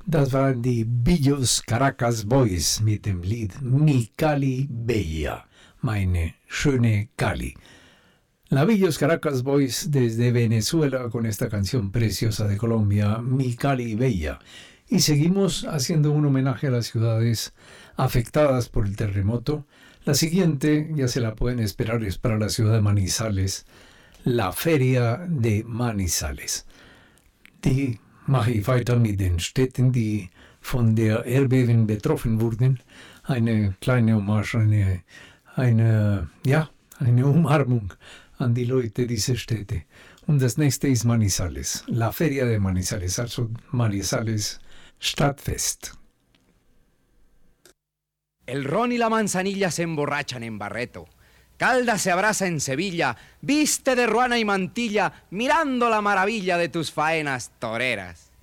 Das waren die Billos Caracas Boys mit dem Lied Mi Cali Bella, meine schöne Cali. La Billos Caracas Boys desde Venezuela con esta canción preciosa de Colombia, Mi Cali Bella. Y seguimos haciendo un homenaje a las ciudades afectadas por el terremoto. La siguiente, ya se la pueden esperar, es para la ciudad de Manizales, la Feria de Manizales. Die mache ich weiter mit den Städten, die von der Erdbeben betroffen wurden. Eine kleine Hommage, eine Umarmung an die Leute dieser Städte. Und das nächste ist Manizales, la Feria de Manizales, also Manizales Stadtfest. El ron y la manzanilla se emborrachan en Barreto. Caldas se abraza en Sevilla, viste de ruana y mantilla, mirando la maravilla de tus faenas toreras.